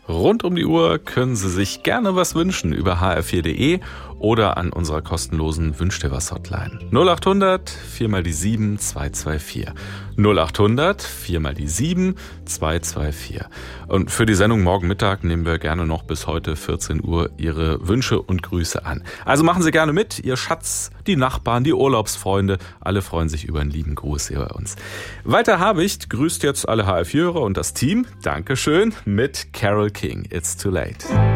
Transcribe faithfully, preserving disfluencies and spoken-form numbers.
Rund um die Uhr können Sie sich gerne was wünschen über h r vier punkt d e oder an unserer kostenlosen Wünsch dir was Hotline. null acht hundert vier mal die sieben zwei zwei vier. null acht hundert vier mal die sieben zwei zwei vier. Und für die Sendung morgen Mittag nehmen wir gerne noch bis heute vierzehn Uhr Ihre Wünsche und Grüße an. Also machen Sie gerne mit, Ihr Schatz, die Nachbarn, die Urlaubsfreunde. Alle freuen sich über einen lieben Gruß hier bei uns. Walter Habicht grüßt jetzt alle H R vier-Hörer und das Team. Dankeschön mit Carole King. It's too late.